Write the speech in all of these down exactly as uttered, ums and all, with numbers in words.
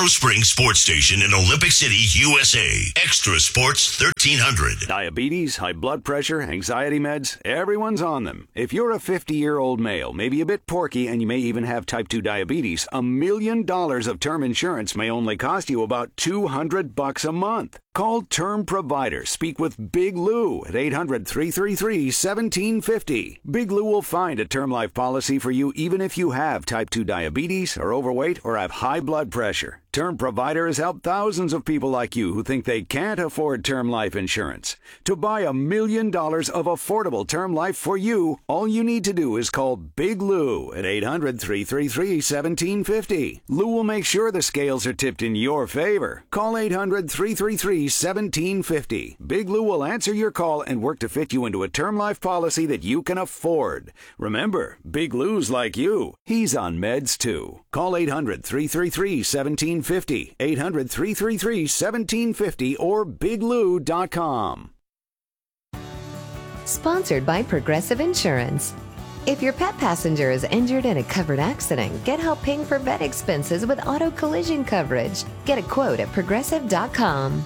Springs Sports Station in Olympic City, U S A. Extra Sports thirteen hundred. Diabetes, high blood pressure, anxiety meds, everyone's on them. If you're a fifty-year-old male, maybe a bit porky, and you may even have type two diabetes, a million dollars of term insurance may only cost you about two hundred bucks a month. Call Term Provider. Speak with Big Lou at eight hundred, three three three, one seven five zero. Big Lou will find a term life policy for you even if you have type two diabetes, are overweight, or have high blood pressure. Term Provider has helped thousands of people like you who think they can't afford term life insurance. To buy a million dollars of affordable term life for you, all you need to do is call Big Lou at eight hundred, three three three, one seven five zero. Lou will make sure the scales are tipped in your favor. Call eight hundred, three three three, one seven five zero. Big Lou will answer your call and work to fit you into a term life policy that you can afford. Remember, Big Lou's like you. He's on meds too. Call eight hundred, three three three, one seven five zero, eight hundred, three three three, one seven five zero, or big lou dot com. Sponsored by Progressive Insurance. If your pet passenger is injured in a covered accident, get help paying for vet expenses with auto collision coverage. Get a quote at progressive dot com.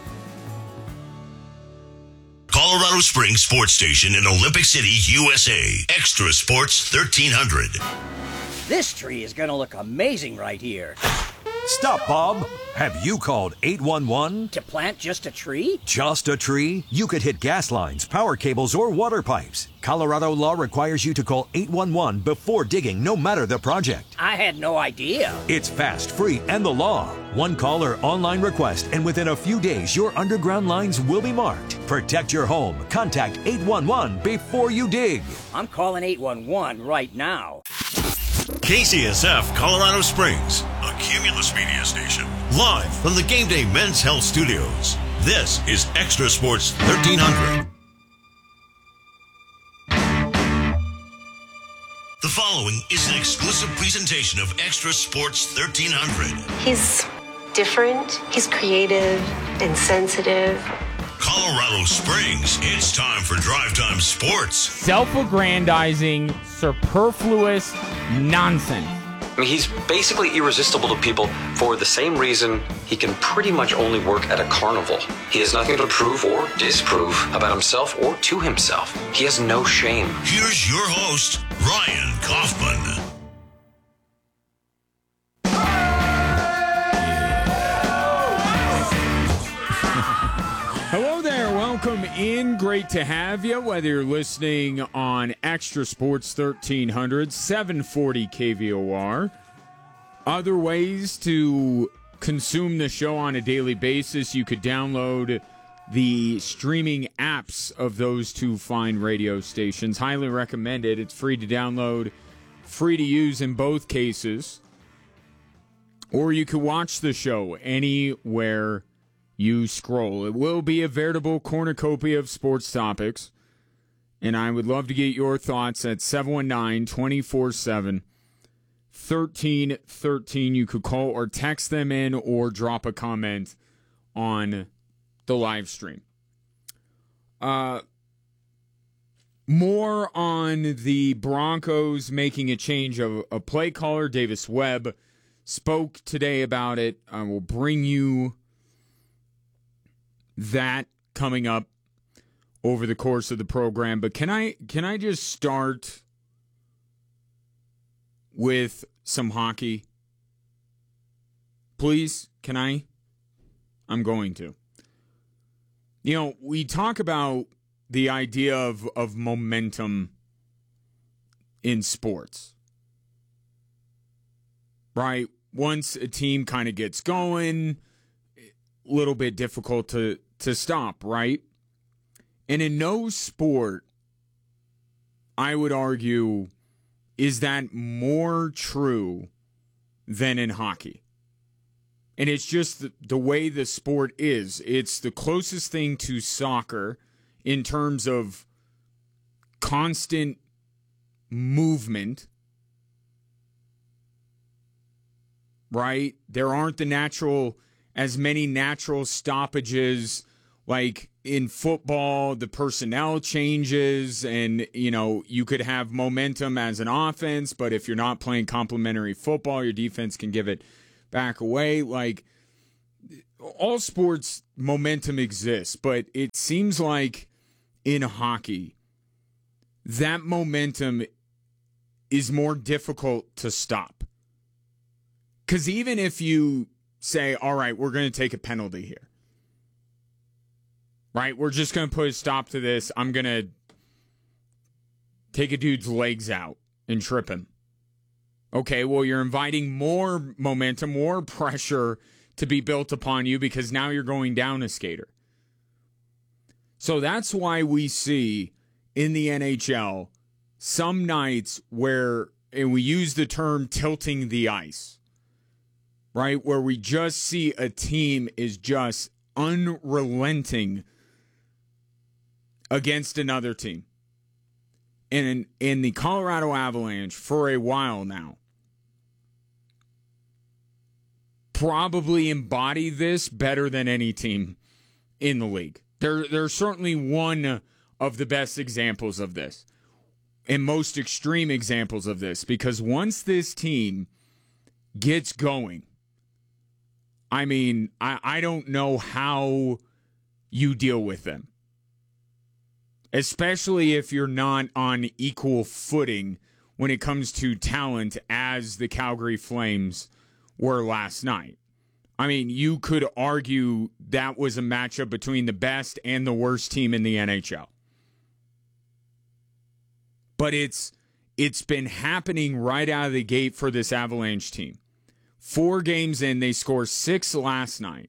Colorado Springs Sports Station in Olympic City, U S A. Extra Sports thirteen hundred. This tree is going to look amazing right here. Stop, Bob. Have you called eight one one? To plant just a tree? Just a tree? You could hit gas lines, power cables, or water pipes. Colorado law requires you to call eight one one before digging, no matter the project. I had no idea. It's fast, free, and the law. One call or online request, and within a few days, your underground lines will be marked. Protect your home. Contact eight one one before you dig. I'm calling eight one one right now. K C S F Colorado Springs, a Cumulus Media station, live from the Game Day Men's Health Studios. This is Extra Sports thirteen hundred. The following is an exclusive presentation of Extra Sports thirteen hundred. He's different, he's creative and sensitive. Colorado Springs, it's time for Drive Time Sports. Self-aggrandizing, superfluous nonsense. I mean, he's basically irresistible to people for the same reason he can pretty much only work at a carnival. He has nothing to prove or disprove about himself or to himself. He has no shame. Here's your host, Ryan Kaufman. Hello there, welcome in. Great to have you, whether you're listening on Extra Sports thirteen hundred, seven forty K V O R. Other ways to consume the show on a daily basis, you could download the streaming apps of those two fine radio stations. Highly recommended. It's free to download, free to use in both cases. Or you could watch the show anywhere you scroll. It will be a veritable cornucopia of sports topics, and I would love to get your thoughts at seven one nine, two four seven, one three one three. You could call or text them in or drop a comment on the live stream. Uh, more on the Broncos making a change of a play caller. Davis Webb spoke today about it. I will bring you that coming up over the course of the program. But can I can I just start with some hockey? Please, can I? I'm going to. You know, we talk about the idea of, of momentum in sports. Right? Once a team kind of gets going, a little bit difficult to to stop, right? And in no sport, I would argue, is that more true than in hockey. And it's just the, the way the sport is. It's the closest thing to soccer in terms of constant movement, right? There aren't the natural... as many natural stoppages, like in football, the personnel changes, and, you know, you could have momentum as an offense, but if you're not playing complementary football, your defense can give it back away. Like, all sports, momentum exists, but it seems like in hockey, that momentum is more difficult to stop. Because even if you say, all right, we're going to take a penalty here, right? We're just going to put a stop to this. I'm going to take a dude's legs out and trip him. Okay, well, you're inviting more momentum, more pressure to be built upon you because now you're going down a skater. So that's why we see in the N H L some nights where, and we use the term tilting the ice, right? Where we just see a team is just unrelenting against another team. And in, in the Colorado Avalanche, for a while now, probably embody this better than any team in the league. They're, they're certainly one of the best examples of this and most extreme examples of this, because once this team gets going, I mean, I, I don't know how you deal with them, especially if you're not on equal footing when it comes to talent as the Calgary Flames were last night. I mean, you could argue that was a matchup between the best and the worst team in the N H L. But it's it's been happening right out of the gate for this Avalanche team. Four games in, they scored six last night.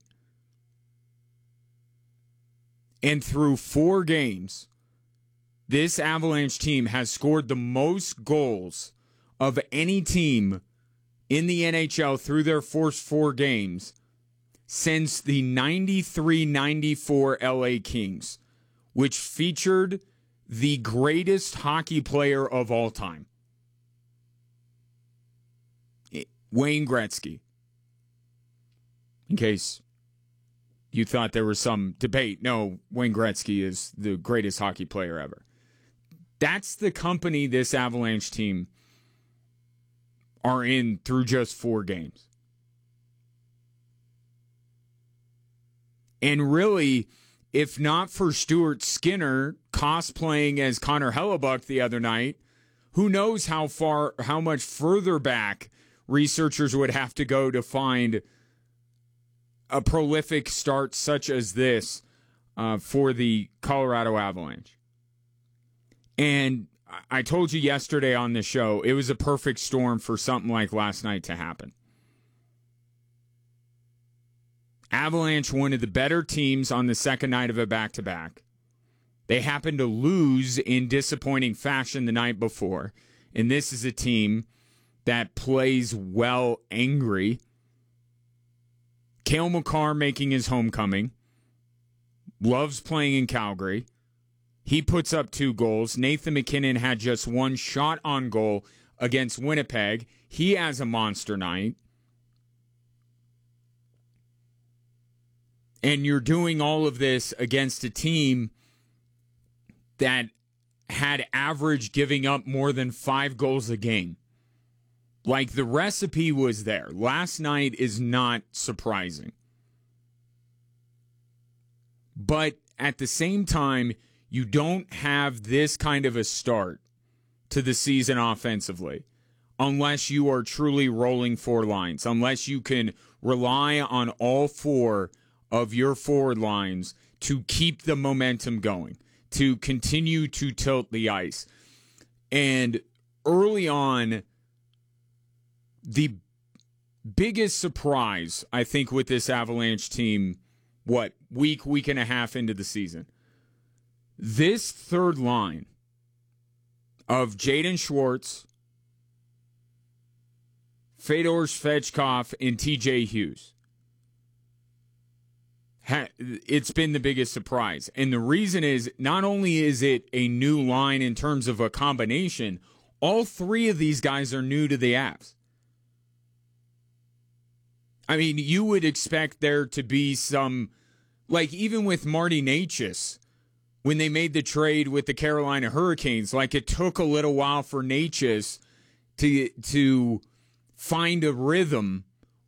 And through four games, this Avalanche team has scored the most goals of any team in the N H L through their first four games since the ninety-three ninety-four L A Kings, which featured the greatest hockey player of all time, Wayne Gretzky. In case you thought there was some debate, no, Wayne Gretzky is the greatest hockey player ever. That's the company this Avalanche team are in through just four games. And really, if not for Stuart Skinner cosplaying as Connor Hellebuck the other night, who knows how far, how much further back researchers would have to go to find a prolific start such as this uh, for the Colorado Avalanche. And I told you yesterday on the show, it was a perfect storm for something like last night to happen. Avalanche, one of the better teams on the second night of a back-to-back. They happened to lose in disappointing fashion the night before. And this is a team that plays well angry. Cale Makar making his homecoming. Loves playing in Calgary. He puts up two goals. Nathan McKinnon had just one shot on goal against Winnipeg. He has a monster night. And you're doing all of this against a team that had average giving up more than five goals a game. Like, the recipe was there. Last night is not surprising. But at the same time, you don't have this kind of a start to the season offensively unless you are truly rolling four lines, unless you can rely on all four of your forward lines to keep the momentum going, to continue to tilt the ice. And early on, the biggest surprise, I think, with this Avalanche team, what, week, week and a half into the season, this third line of Jaden Schwartz, Fedor Svechkov, and T J Hughes, it's been the biggest surprise. And the reason is, not only is it a new line in terms of a combination, all three of these guys are new to the Avs. I mean, you would expect there to be some, like, even with Marty Necas, when they made the trade with the Carolina Hurricanes, like, it took a little while for Necas to, to find a rhythm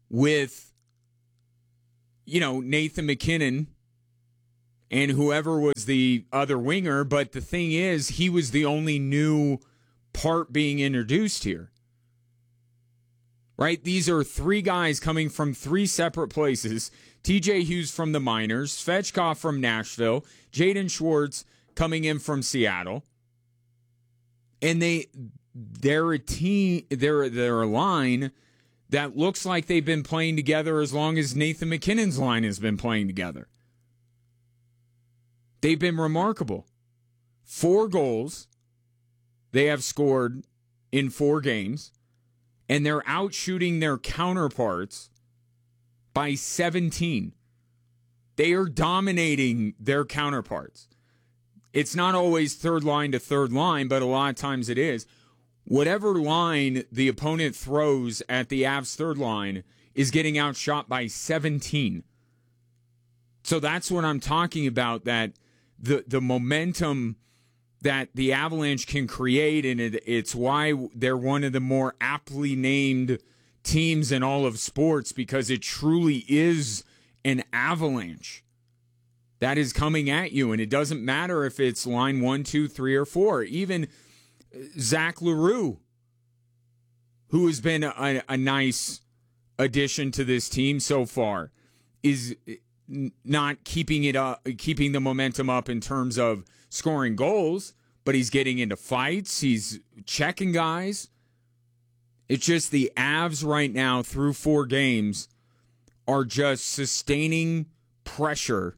with, you know, Nathan McKinnon and whoever was the other winger. But the thing is, he was the only new part being introduced here. Right? These are three guys coming from three separate places. T J Hughes from the Miners, Svechkov from Nashville, Jaden Schwartz coming in from Seattle. And they they're a team, they're they're a line that looks like they've been playing together as long as Nathan McKinnon's line has been playing together. They've been remarkable. Four goals they have scored in four games, and they're outshooting their counterparts by seventeen. They are dominating their counterparts. It's not always third line to third line, but a lot of times it is. Whatever line the opponent throws at the Avs' third line is getting outshot by seventeen. So that's what I'm talking about, that the the momentum that the Avalanche can create, and it, it's why they're one of the more aptly named teams in all of sports, because it truly is an avalanche that is coming at you, and it doesn't matter if it's line one, two, three, or four. Even Zach Leroux, who has been a, a nice addition to this team so far, is not keeping it up, keeping the momentum up in terms of scoring goals, but he's getting into fights. He's checking guys. It's just the Avs right now through four games are just sustaining pressure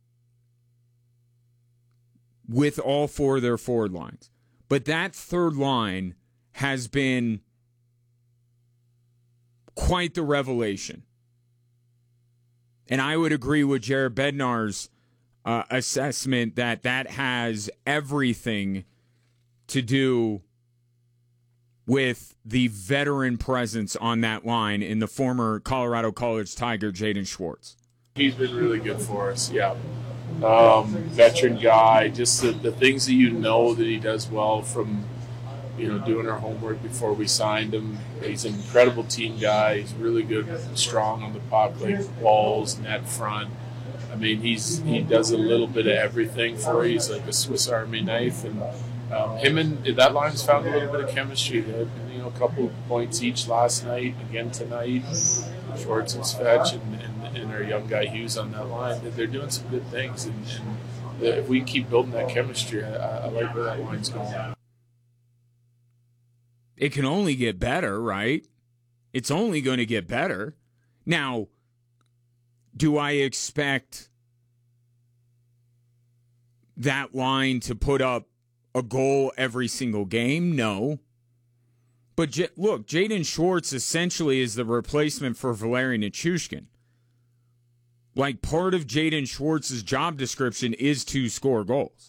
with all four of their forward lines. But that third line has been quite the revelation. And I would agree with Jared Bednar's uh, assessment that that has everything to do with the veteran presence on that line in the former Colorado College Tiger, Jaden Schwartz. He's been really good for us, yeah. Um, veteran guy, just the, the things that you know that he does well from, you know, doing our homework before we signed him. He's an incredible team guy. He's really good, strong on the puck, like balls, net front. I mean, he's he does a little bit of everything for you. He's like a Swiss Army knife, and um, him and that line's found a little bit of chemistry. They had, you know, a couple points each last night, again tonight. Schwartz and Svetch and, and, and our young guy Hughes on that line. They're doing some good things, and, and if we keep building that chemistry, I, I like where that line's going. It can only get better, right? It's only going to get better. Now, do I expect that line to put up a goal every single game? No. But J- look, Jaden Schwartz essentially is the replacement for Valeri Nichushkin. Like, part of Jaden Schwartz's job description is to score goals.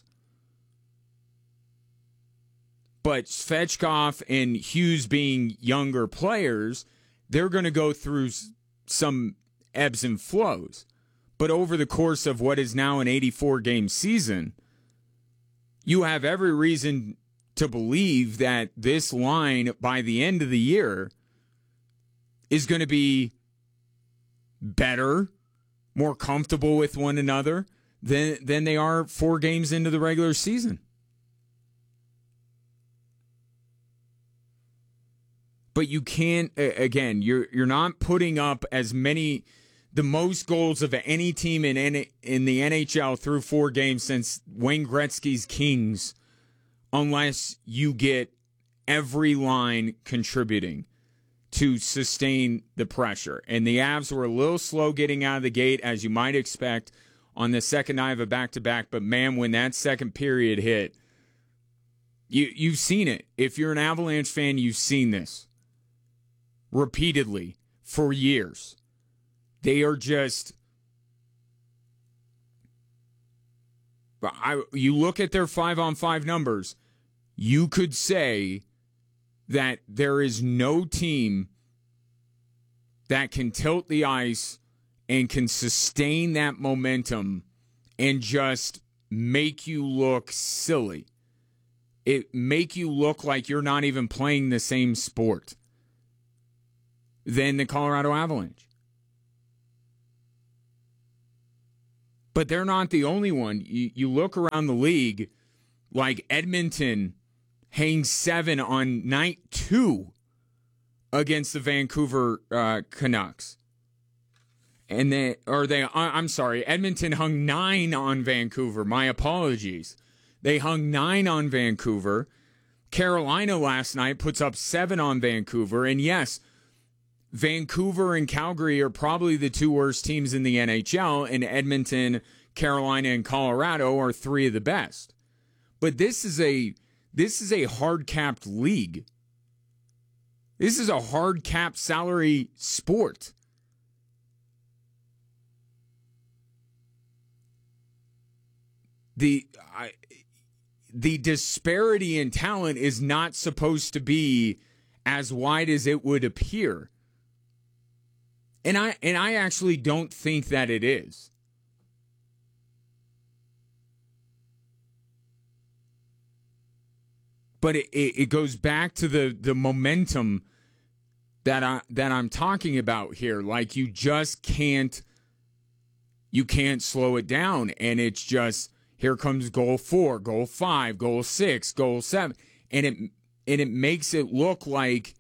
But Svechkov and Hughes being younger players, they're going to go through some ebbs and flows. But over the course of what is now an eighty-four game season, you have every reason to believe that this line by the end of the year is going to be better, more comfortable with one another than than they are four games into the regular season. But you can't, again, you're you're not putting up as many, the most goals of any team in in the N H L through four games since Wayne Gretzky's Kings, unless you get every line contributing to sustain the pressure. And the Avs were a little slow getting out of the gate, as you might expect, on the second night of a back-to-back. But, man, when that second period hit, you, you've seen it. If you're an Avalanche fan, you've seen this repeatedly for years. They are just... I, you look at their five-on-five numbers, you could say that there is no team that can tilt the ice and can sustain that momentum and just make you look silly. It make you look like you're not even playing the same sport than the Colorado Avalanche. But they're not the only one. You, you look around the league, like Edmonton hangs seven on night two against the Vancouver uh, Canucks. And they, or they, I'm sorry, Edmonton hung nine on Vancouver. My apologies. They hung nine on Vancouver. Carolina last night puts up seven on Vancouver. And yes, Vancouver and Calgary are probably the two worst teams in the N H L, and Edmonton, Carolina, and Colorado are three of the best. But this is a this is a hard-capped league. This is a hard-capped salary sport. The I, the disparity in talent is not supposed to be as wide as it would appear. And I and I actually don't think that it is. But it, it, it goes back to the, the momentum that I that I'm talking about here. Like you just can't you can't slow it down. And it's just here comes goal four, goal five, goal six, goal seven. And it and it makes it look like,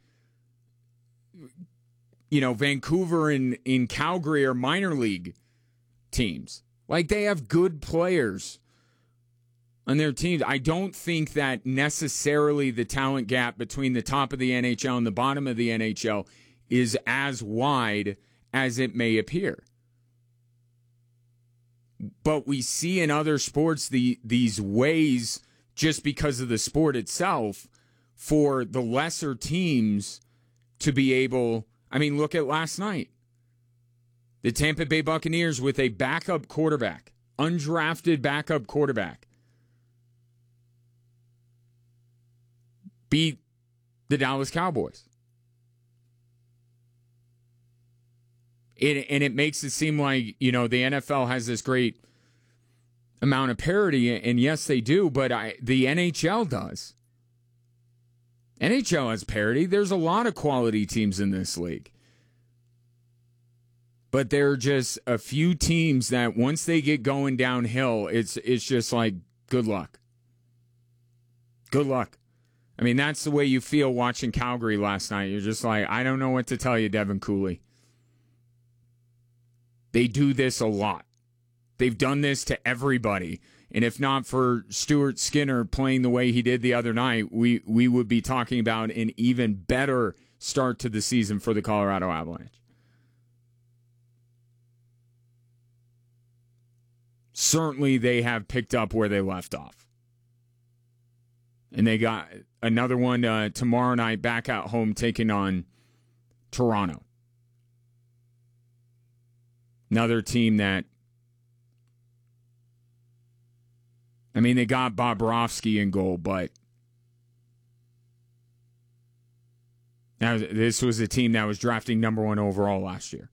you know, Vancouver and in Calgary are minor league teams. Like they have good players on their teams. I don't think that necessarily the talent gap between the top of the N H L and the bottom of the N H L is as wide as it may appear. But we see in other sports the these ways, just because of the sport itself, for the lesser teams to be able... I mean, look at last night. The Tampa Bay Buccaneers with a backup quarterback, undrafted backup quarterback, beat the Dallas Cowboys. It, and it makes it seem like, you know, the N F L has this great amount of parity, and yes, they do, but I, the N H L does. N H L has parity. There's a lot of quality teams in this league. But there are just a few teams that once they get going downhill, it's it's just like, good luck. Good luck. I mean, that's the way you feel watching Calgary last night. You're just like, I don't know what to tell you, Devin Cooley. They do this a lot. They've done this to everybody. And if not for Stuart Skinner playing the way he did the other night, we, we would be talking about an even better start to the season for the Colorado Avalanche. Certainly they have picked up where they left off. And they got another one uh, tomorrow night back at home taking on Toronto. Another team that, I mean, they got Bobrovsky in goal, but now this was a team that was drafting number one overall last year.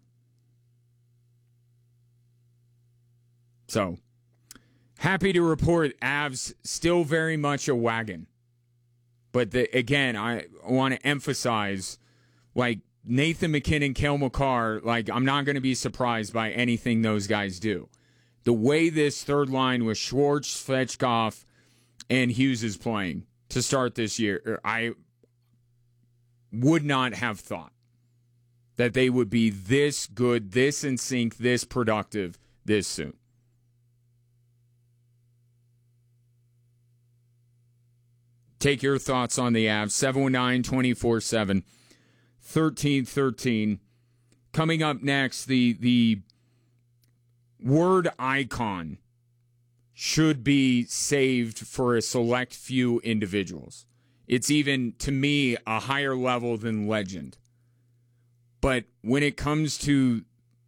So, happy to report Avs still very much a wagon. But the, again, I want to emphasize, like, Nathan McKinnon, Cale Makar, like, I'm not going to be surprised by anything those guys do. The way this third line with Schwartz, Svechkov, and Hughes is playing to start this year, I would not have thought that they would be this good, this in sync, this productive, this soon. Take your thoughts on the Avs, seven one nine, two four seven, one three one three. Coming up next, the the word icon should be saved for a select few individuals. It's even, to me, a higher level than legend. But when it comes to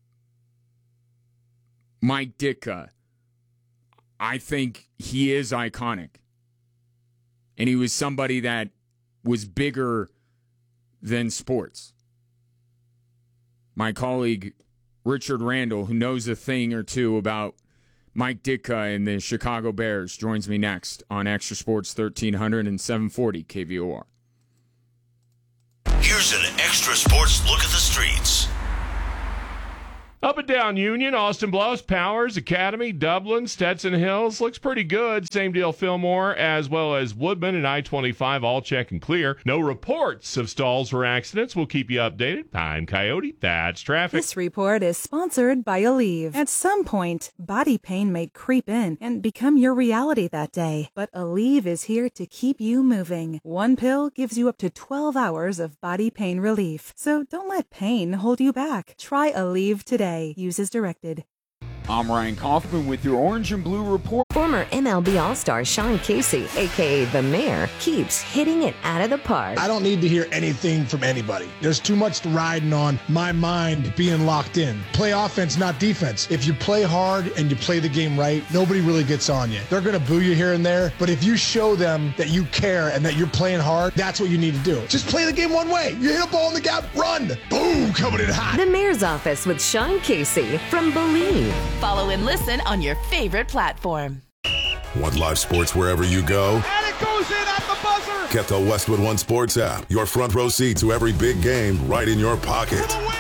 Mike Ditka, I think he is iconic. And he was somebody that was bigger than sports. My colleague, Richard Randall, who knows a thing or two about Mike Ditka and the Chicago Bears, joins me next on Extra Sports thirteen hundred and seven forty K V O R. Here's an Extra Sports look at the streets. Up and down Union, Austin Bluffs, Powers, Academy, Dublin, Stetson Hills. Looks pretty good. Same deal Fillmore, as well as Woodman and I twenty-five, all check and clear. No reports of stalls or accidents. We'll keep you updated. I'm Coyote. That's traffic. This report is sponsored by Aleve. At some point, body pain may creep in and become your reality that day. But Aleve is here to keep you moving. One pill gives you up to twelve hours of body pain relief. So don't let pain hold you back. Try Aleve today. Use as directed. I'm Ryan Kaufman with your Orange and Blue Report. Former M L B All-Star Sean Casey, a k a. The Mayor, keeps hitting it out of the park. I don't need to hear anything from anybody. There's too much riding on my mind being locked in. Play offense, not defense. If you play hard and you play the game right, nobody really gets on you. They're going to boo you here and there, but if you show them that you care and that you're playing hard, that's what you need to do. Just play the game one way. You hit a ball in the gap, run. Boom, coming in hot. The Mayor's Office with Sean Casey from Believe. Follow and listen on your favorite platform. Want live sports wherever you go? And it goes in at the buzzer! Get the Westwood One Sports app. Your front row seat to every big game right in your pocket. For the win!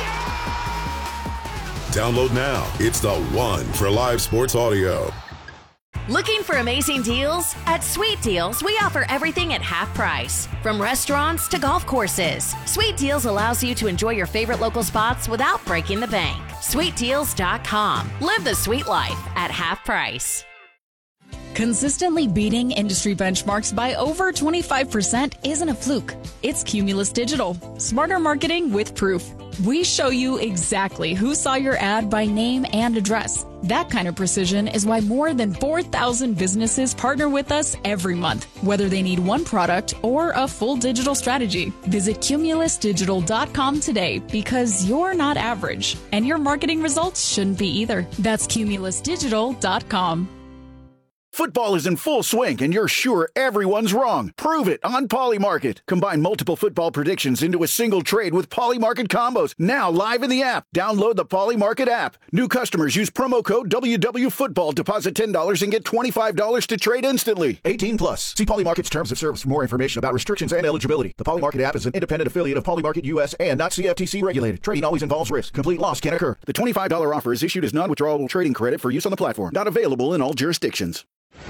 Yeah! Download now. It's the one for live sports audio. Looking for amazing deals? At Sweet Deals, we offer everything at half price. From restaurants to golf courses, Sweet Deals allows you to enjoy your favorite local spots without breaking the bank. sweet deals dot com. Live the sweet life at half price. Consistently beating industry benchmarks by over twenty-five percent isn't a fluke. It's Cumulus Digital. Smarter marketing with proof. We show you exactly who saw your ad by name and address. That kind of precision is why more than four thousand businesses partner with us every month, whether they need one product or a full digital strategy. Visit cumulus digital dot com today because you're not average, and your marketing results shouldn't be either. That's cumulus digital dot com. Football is in full swing, and you're sure everyone's wrong. Prove it on Polymarket. Combine multiple football predictions into a single trade with Polymarket combos. Now live in the app. Download the Polymarket app. New customers use promo code W W Football. Deposit ten dollars and get twenty-five dollars to trade instantly. eighteen plus. See Polymarket's terms of service for more information about restrictions and eligibility. The Polymarket app is an independent affiliate of Polymarket U S and not C F T C regulated. Trading always involves risk. Complete loss can occur. The twenty-five dollars offer is issued as non-withdrawable trading credit for use on the platform. Not available in all jurisdictions.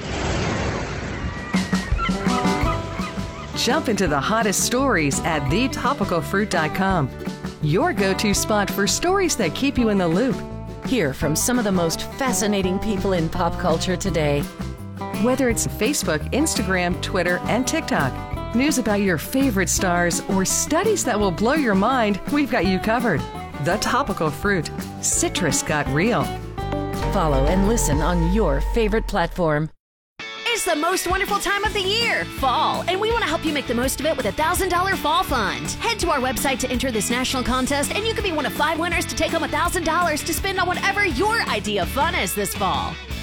Jump into the hottest stories at the topical fruit dot com. Your go-to spot for stories that keep you in the loop. Hear from some of the most fascinating people in pop culture today. Whether it's Facebook, Instagram, Twitter, and TikTok, news about your favorite stars, or studies that will blow your mind, we've got you covered. The Topical Fruit. Citrus got real. Follow and listen on your favorite platform. It's the most wonderful time of the year, fall, and we want to help you make the most of it with a one thousand dollars Fall Fund. Head to our website to enter this national contest, and you could be one of five winners to take home one thousand dollars to spend on whatever your idea of fun is this fall.